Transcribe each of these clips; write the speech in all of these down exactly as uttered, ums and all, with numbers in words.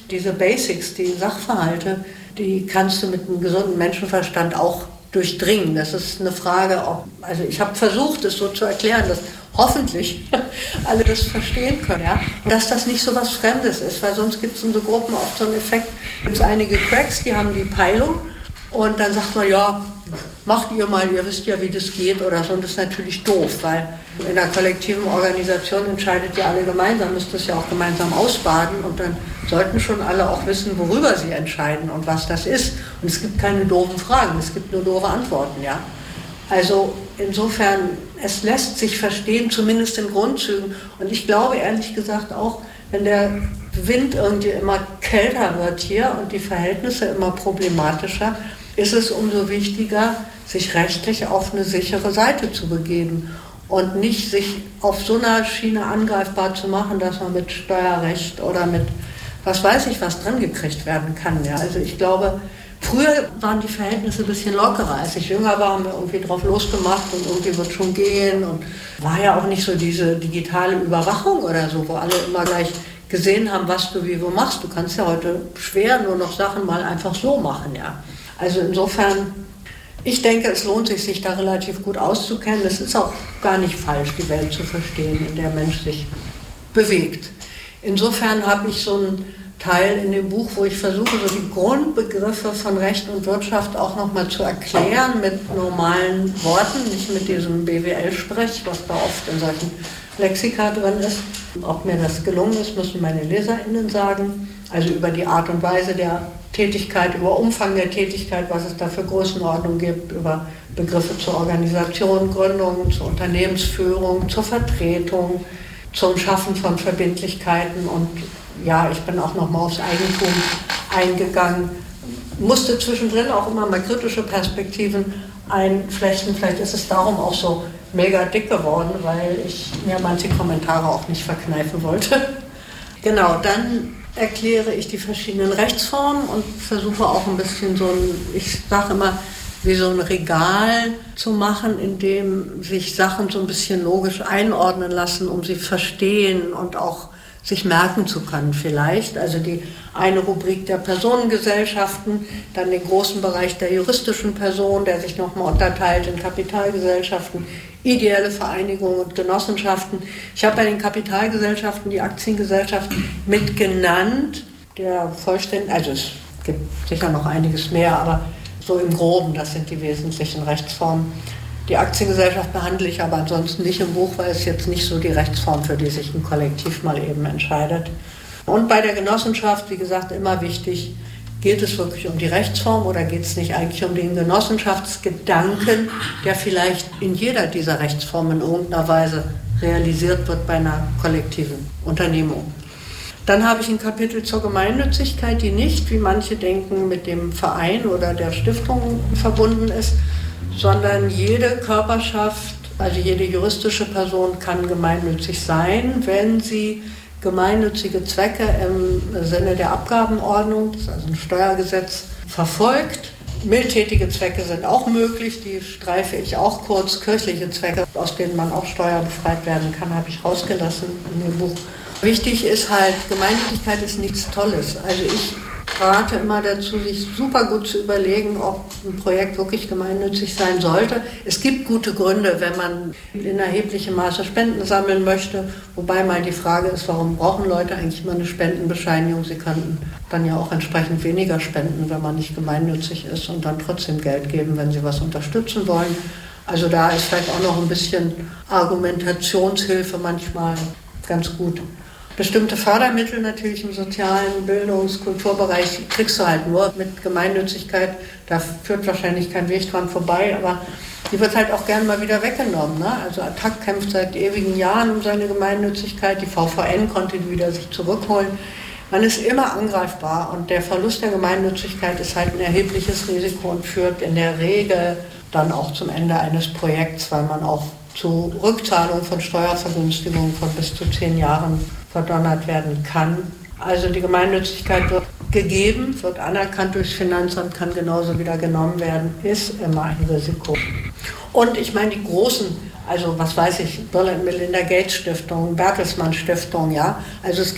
diese Basics, die Sachverhalte, die kannst du mit einem gesunden Menschenverstand auch durchdringen. Das ist eine Frage, ob, also ich habe versucht, es so zu erklären, dass hoffentlich alle das verstehen können, ja? Dass das nicht so was Fremdes ist, weil sonst gibt es in so Gruppen oft so einen Effekt. Es gibt einige Cracks, die haben die Peilung und dann sagt man, ja, macht ihr mal, ihr wisst ja, wie das geht oder so. Und das ist natürlich doof, weil in einer kollektiven Organisation entscheidet ihr alle gemeinsam, müsst es ja auch gemeinsam ausbaden und dann sollten schon alle auch wissen, worüber sie entscheiden und was das ist. Und es gibt keine doofen Fragen, es gibt nur doofe Antworten, ja. Also insofern, es lässt sich verstehen, zumindest in Grundzügen. Und ich glaube ehrlich gesagt auch, wenn der Wind irgendwie immer kälter wird hier und die Verhältnisse immer problematischer, ist es umso wichtiger, sich rechtlich auf eine sichere Seite zu begeben und nicht sich auf so einer Schiene angreifbar zu machen, dass man mit Steuerrecht oder mit was weiß ich was dran gekriegt werden kann. Ja. Also ich glaube, früher waren die Verhältnisse ein bisschen lockerer. Als ich jünger war, haben wir irgendwie drauf losgemacht und irgendwie wird schon gehen. Und war ja auch nicht so diese digitale Überwachung oder so, wo alle immer gleich gesehen haben, was du wie wo machst. Du kannst ja heute schwer nur noch Sachen mal einfach so machen. Ja. Also insofern, ich denke, es lohnt sich, sich da relativ gut auszukennen. Es ist auch gar nicht falsch, die Welt zu verstehen, in der Mensch sich bewegt. Insofern habe ich so einen Teil in dem Buch, wo ich versuche, so die Grundbegriffe von Recht und Wirtschaft auch nochmal zu erklären mit normalen Worten, nicht mit diesem B W L-Sprech, was da oft in solchen Lexika drin ist. Ob mir das gelungen ist, müssen meine LeserInnen sagen. Also über die Art und Weise der Tätigkeit, über Umfang der Tätigkeit, was es da für Größenordnung gibt, über Begriffe zur Organisation, Gründung, zur Unternehmensführung, zur Vertretung, zum Schaffen von Verbindlichkeiten und ja, ich bin auch nochmal aufs Eigentum eingegangen, musste zwischendrin auch immer mal kritische Perspektiven einflechten. Vielleicht ist es darum auch so mega dick geworden, weil ich mir manche Kommentare auch nicht verkneifen wollte. Genau, dann erkläre ich die verschiedenen Rechtsformen und versuche auch ein bisschen so ein, ich sage immer, wie so ein Regal zu machen, in dem sich Sachen so ein bisschen logisch einordnen lassen, um sie verstehen und auch sich merken zu können vielleicht. Also die eine Rubrik der Personengesellschaften, dann den großen Bereich der juristischen Person, der sich nochmal unterteilt in Kapitalgesellschaften, ideelle Vereinigungen und Genossenschaften. Ich habe bei den Kapitalgesellschaften die Aktiengesellschaften mit genannt, der vollständig, also es gibt sicher noch einiges mehr, aber so im Groben, das sind die wesentlichen Rechtsformen. Die Aktiengesellschaft behandle ich aber ansonsten nicht im Buch, weil es jetzt nicht so die Rechtsform, für die sich ein Kollektiv mal eben entscheidet. Und bei der Genossenschaft, wie gesagt, immer wichtig, geht es wirklich um die Rechtsform oder geht es nicht eigentlich um den Genossenschaftsgedanken, der vielleicht in jeder dieser Rechtsformen in irgendeiner Weise realisiert wird bei einer kollektiven Unternehmung. Dann habe ich ein Kapitel zur Gemeinnützigkeit, die nicht, wie manche denken, mit dem Verein oder der Stiftung verbunden ist, sondern jede Körperschaft, also jede juristische Person kann gemeinnützig sein, wenn sie gemeinnützige Zwecke im Sinne der Abgabenordnung, das ist also ein Steuergesetz, verfolgt. Mildtätige Zwecke sind auch möglich, die streife ich auch kurz. Kirchliche Zwecke, aus denen man auch steuerbefreit werden kann, habe ich rausgelassen in dem Buch. Wichtig ist halt, Gemeinnützigkeit ist nichts Tolles. Also ich rate immer dazu, sich super gut zu überlegen, ob ein Projekt wirklich gemeinnützig sein sollte. Es gibt gute Gründe, wenn man in erheblichem Maße Spenden sammeln möchte. Wobei mal die Frage ist, warum brauchen Leute eigentlich mal eine Spendenbescheinigung? Sie könnten dann ja auch entsprechend weniger spenden, wenn man nicht gemeinnützig ist und dann trotzdem Geld geben, wenn sie was unterstützen wollen. Also da ist vielleicht auch noch ein bisschen Argumentationshilfe manchmal ganz gut. Bestimmte Fördermittel natürlich im sozialen Bildungs-, Kulturbereich kriegst du halt nur mit Gemeinnützigkeit. Da führt wahrscheinlich kein Weg dran vorbei, aber die wird halt auch gern mal wieder weggenommen. Ne? Also Attac kämpft seit ewigen Jahren um seine Gemeinnützigkeit. Die V V N konnte die wieder sich zurückholen. Man ist immer angreifbar und der Verlust der Gemeinnützigkeit ist halt ein erhebliches Risiko und führt in der Regel dann auch zum Ende eines Projekts, weil man auch zu Rückzahlung von Steuervergünstigungen von bis zu zehn Jahren verdonnert werden kann. Also die Gemeinnützigkeit wird gegeben, wird anerkannt durchs Finanzamt, kann genauso wieder genommen werden, ist immer ein Risiko. Und ich meine die großen, also was weiß ich, Bill and Melinda Gates Stiftung, Bertelsmann Stiftung, ja, also es gibt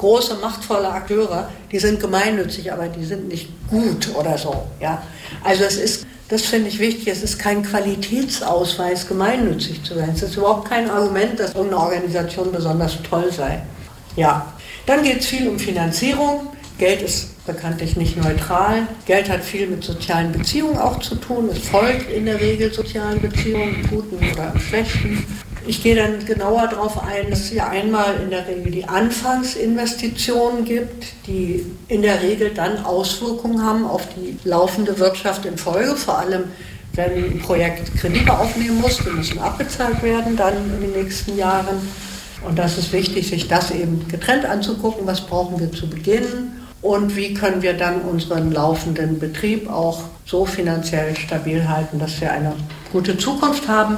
große, machtvolle Akteure, die sind gemeinnützig, aber die sind nicht gut oder so. Ja? Also es ist, das finde ich wichtig, es ist kein Qualitätsausweis, gemeinnützig zu sein. Es ist überhaupt kein Argument, dass irgendeine Organisation besonders toll sei. Ja. Dann geht es viel um Finanzierung. Geld ist bekanntlich nicht neutral. Geld hat viel mit sozialen Beziehungen auch zu tun. Es folgt in der Regel sozialen Beziehungen, im Guten oder im Schlechten. Ich gehe dann genauer darauf ein, dass es ja einmal in der Regel die Anfangsinvestitionen gibt, die in der Regel dann Auswirkungen haben auf die laufende Wirtschaft in Folge, vor allem wenn ein Projekt Kredite aufnehmen muss, die müssen abbezahlt werden dann in den nächsten Jahren. Und das ist wichtig, sich das eben getrennt anzugucken, was brauchen wir zu Beginn und wie können wir dann unseren laufenden Betrieb auch so finanziell stabil halten, dass wir eine gute Zukunft haben.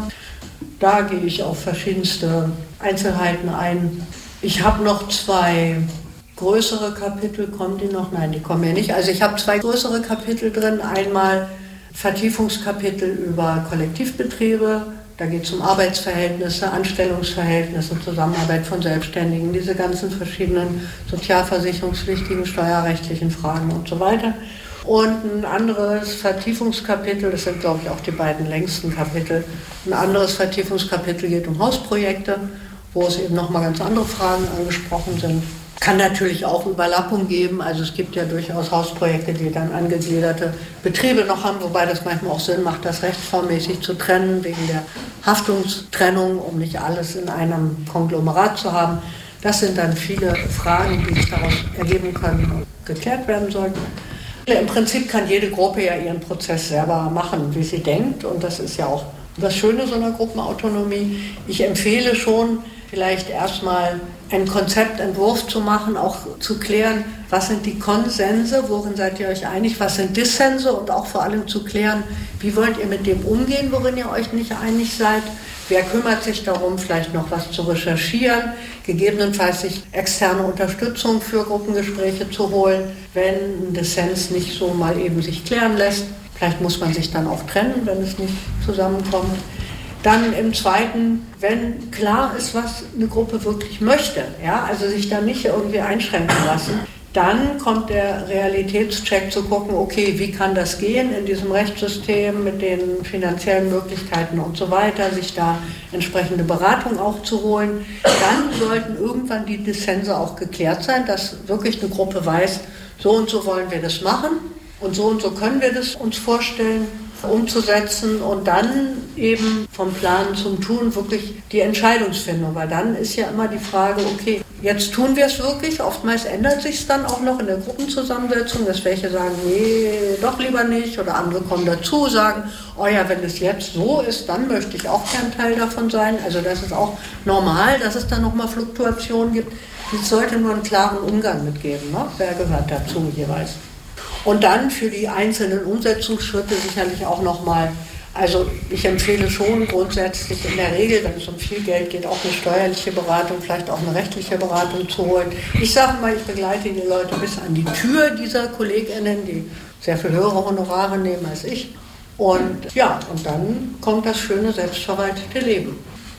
Da gehe ich auf verschiedenste Einzelheiten ein. Ich habe noch zwei größere Kapitel, kommen die noch? Nein, die kommen ja nicht. Also ich habe zwei größere Kapitel drin. Einmal Vertiefungskapitel über Kollektivbetriebe. Da geht es um Arbeitsverhältnisse, Anstellungsverhältnisse, Zusammenarbeit von Selbstständigen, diese ganzen verschiedenen sozialversicherungspflichtigen, steuerrechtlichen Fragen und so weiter. Und ein anderes Vertiefungskapitel, das sind glaube ich auch die beiden längsten Kapitel, ein anderes Vertiefungskapitel geht um Hausprojekte, wo es eben nochmal ganz andere Fragen angesprochen sind. Kann natürlich auch Überlappung geben, also es gibt ja durchaus Hausprojekte, die dann angegliederte Betriebe noch haben, wobei das manchmal auch Sinn macht, das rechtsformmäßig zu trennen, wegen der Haftungstrennung, um nicht alles in einem Konglomerat zu haben. Das sind dann viele Fragen, die sich daraus ergeben können und geklärt werden sollten. Im Prinzip kann jede Gruppe ja ihren Prozess selber machen, wie sie denkt, und das ist ja auch das Schöne so einer Gruppenautonomie. Ich empfehle schon, vielleicht erstmal einen Konzeptentwurf zu machen, auch zu klären, was sind die Konsense, worin seid ihr euch einig, was sind Dissense und auch vor allem zu klären, wie wollt ihr mit dem umgehen, worin ihr euch nicht einig seid. Wer kümmert sich darum, vielleicht noch was zu recherchieren, gegebenenfalls sich externe Unterstützung für Gruppengespräche zu holen, wenn ein Dissens nicht so mal eben sich klären lässt. Vielleicht muss man sich dann auch trennen, wenn es nicht zusammenkommt. Dann im Zweiten, wenn klar ist, was eine Gruppe wirklich möchte, ja, also sich da nicht irgendwie einschränken lassen, dann kommt der Realitätscheck zu gucken, okay, wie kann das gehen in diesem Rechtssystem mit den finanziellen Möglichkeiten und so weiter, sich da entsprechende Beratung auch zu holen. Dann sollten irgendwann die Dissense auch geklärt sein, dass wirklich eine Gruppe weiß, so und so wollen wir das machen und so und so können wir das uns vorstellen, umzusetzen und dann eben vom Plan zum Tun wirklich die Entscheidungsfindung, weil dann ist ja immer die Frage, okay, jetzt tun wir es wirklich, oftmals ändert sich es dann auch noch in der Gruppenzusammensetzung, dass welche sagen, nee, doch lieber nicht, oder andere kommen dazu, sagen, oh ja, wenn es jetzt so ist, dann möchte ich auch gern Teil davon sein, also das ist auch normal, dass es dann nochmal Fluktuationen gibt, es sollte nur einen klaren Umgang mitgeben, ne? Wer gehört dazu jeweils. Und dann für die einzelnen Umsetzungsschritte sicherlich auch nochmal, also ich empfehle schon grundsätzlich in der Regel, wenn es um viel Geld geht, auch eine steuerliche Beratung, vielleicht auch eine rechtliche Beratung zu holen. Ich sage mal, ich begleite die Leute bis an die Tür dieser KollegInnen, die sehr viel höhere Honorare nehmen als ich. Und ja, und dann kommt das schöne, selbstverwaltete Leben.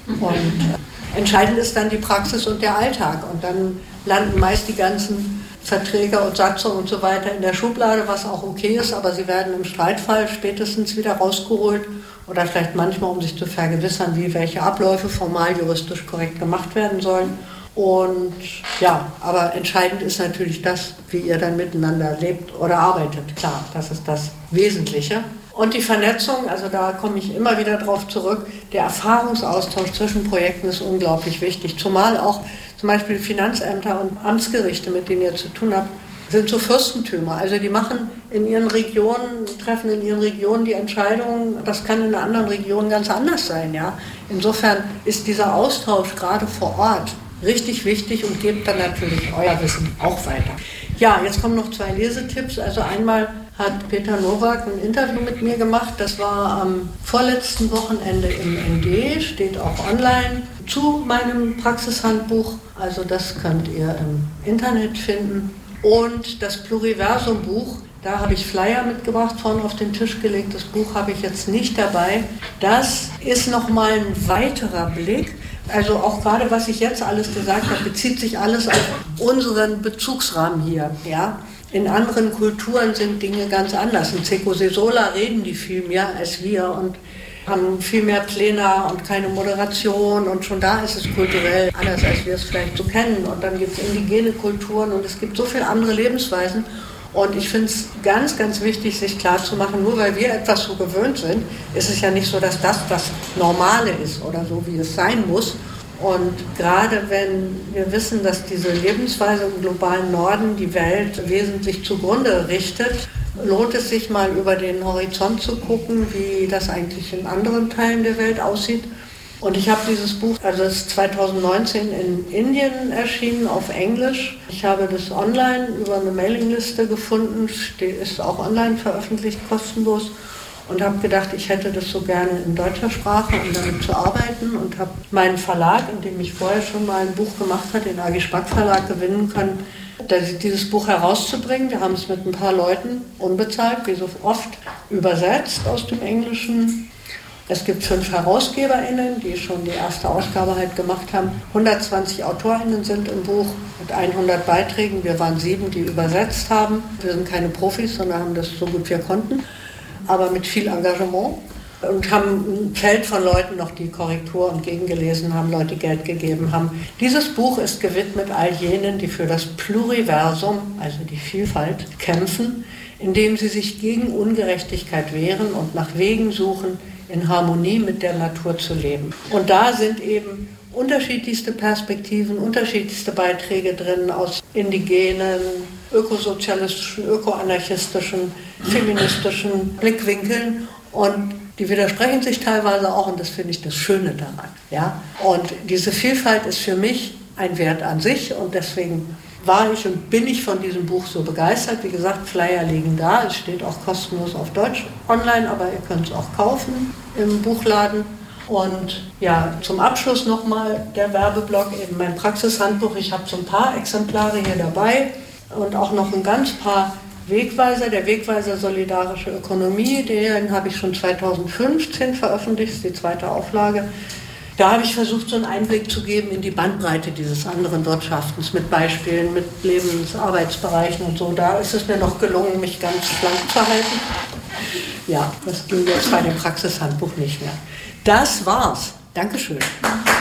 Und entscheidend ist dann die Praxis und der Alltag. Und dann landen meist die ganzen Verträge und Satzungen und so weiter in der Schublade, was auch okay ist, aber sie werden im Streitfall spätestens wieder rausgeholt oder vielleicht manchmal, um sich zu vergewissern, wie welche Abläufe formal juristisch korrekt gemacht werden sollen. Und ja, aber entscheidend ist natürlich das, wie ihr dann miteinander lebt oder arbeitet. Klar, das ist das Wesentliche. Und die Vernetzung, also da komme ich immer wieder drauf zurück, der Erfahrungsaustausch zwischen Projekten ist unglaublich wichtig, zumal auch zum Beispiel Finanzämter und Amtsgerichte, mit denen ihr zu tun habt, sind so Fürstentümer. Also die machen in ihren Regionen, treffen in ihren Regionen die Entscheidungen, das kann in einer anderen Region ganz anders sein. Ja? Insofern ist dieser Austausch gerade vor Ort richtig wichtig und gebt dann natürlich euer Wissen auch weiter. Ja, jetzt kommen noch zwei Lesetipps. Also einmal hat Peter Nowak ein Interview mit mir gemacht. Das war am vorletzten Wochenende im N D, steht auch online, zu meinem Praxishandbuch. Also das könnt ihr im Internet finden. Und das Pluriversum-Buch, da habe ich Flyer mitgebracht, vorne auf den Tisch gelegt. Das Buch habe ich jetzt nicht dabei. Das ist nochmal ein weiterer Blick, Also auch gerade, was ich jetzt alles gesagt habe, bezieht sich alles auf unseren Bezugsrahmen hier. Ja? In anderen Kulturen sind Dinge ganz anders. In Secosesola reden die viel mehr als wir und haben viel mehr Pläne und keine Moderation und schon da ist es kulturell anders, als wir es vielleicht so kennen. Und dann gibt es indigene Kulturen und es gibt so viele andere Lebensweisen. Und ich finde es ganz, ganz wichtig, sich klarzumachen, nur weil wir etwas so gewöhnt sind, ist es ja nicht so, dass das das Normale ist oder so, wie es sein muss. Und gerade wenn wir wissen, dass diese Lebensweise im globalen Norden die Welt wesentlich zugrunde richtet, lohnt es sich mal über den Horizont zu gucken, wie das eigentlich in anderen Teilen der Welt aussieht. Und ich habe dieses Buch, also es ist zwanzig neunzehn in Indien erschienen, auf Englisch. Ich habe das online über eine Mailingliste gefunden, ist auch online veröffentlicht, kostenlos. Und habe gedacht, ich hätte das so gerne in deutscher Sprache, um damit zu arbeiten. Und habe meinen Verlag, in dem ich vorher schon mal ein Buch gemacht habe, den A G Spack Verlag, gewinnen können, dieses Buch herauszubringen. Wir haben es mit ein paar Leuten unbezahlt, wie so oft, übersetzt aus dem Englischen. Es gibt fünf HerausgeberInnen, die schon die erste Ausgabe halt gemacht haben. hundertzwanzig AutorInnen sind im Buch mit hundert Beiträgen. Wir waren sieben, die übersetzt haben. Wir sind keine Profis, sondern haben das so gut wir konnten, aber mit viel Engagement. Und haben ein Feld von Leuten noch, die Korrektur und gegengelesen haben, Leute Geld gegeben haben. Dieses Buch ist gewidmet all jenen, die für das Pluriversum, also die Vielfalt, kämpfen, indem sie sich gegen Ungerechtigkeit wehren und nach Wegen suchen, in Harmonie mit der Natur zu leben. Und da sind eben unterschiedlichste Perspektiven, unterschiedlichste Beiträge drin aus indigenen, ökosozialistischen, ökoanarchistischen, feministischen Blickwinkeln und die widersprechen sich teilweise auch und das finde ich das Schöne daran. Ja? Und diese Vielfalt ist für mich ein Wert an sich und deswegen war ich und bin ich von diesem Buch so begeistert. Wie gesagt, Flyer liegen da, es steht auch kostenlos auf Deutsch online, aber ihr könnt es auch kaufen im Buchladen. Und ja, zum Abschluss nochmal der Werbeblock, eben mein Praxishandbuch. Ich habe so ein paar Exemplare hier dabei und auch noch ein ganz paar Wegweiser. Der Wegweiser Solidarische Ökonomie, den habe ich schon zweitausendfünfzehn veröffentlicht, die zweite Auflage. Da habe ich versucht, so einen Einblick zu geben in die Bandbreite dieses anderen Wirtschaftens mit Beispielen, mit Lebensarbeitsbereichen und so. Da ist es mir noch gelungen, mich ganz schlank zu halten. Ja, das ging jetzt bei dem Praxishandbuch nicht mehr. Das war's. Dankeschön.